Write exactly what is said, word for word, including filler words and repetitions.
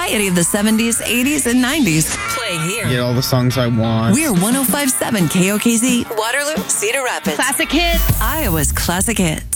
variety of the seventies, eighties, and nineties. Playing here. Get all the songs I want. We're one oh five point seven K O K Z, Waterloo, Cedar Rapids. Classic hit. Iowa's classic hit.